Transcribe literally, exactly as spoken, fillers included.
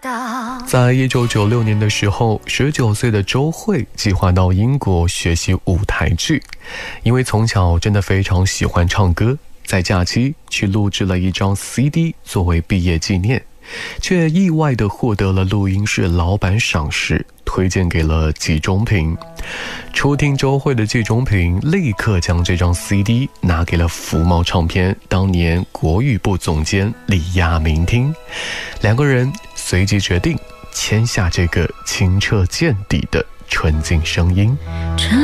在一九九六年的时候，十九岁的周蕙计划到英国学习舞台剧，因为从小真的非常喜欢唱歌，在假期去录制了一张 C D 作为毕业纪念，却意外地获得了录音室老板赏识，推荐给了季中平。初听周蕙的季中平立刻将这张 C D 拿给了福茂唱片当年国语部总监李亚明听，两个人随即决定签下这个清澈见底的纯净声音。